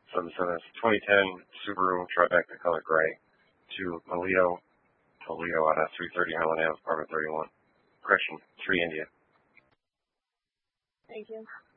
So this is 2010 Subaru Trifecta color gray to Toledo out of 330 Highland Ave, apartment 31. Correction, 3 India. Thank you.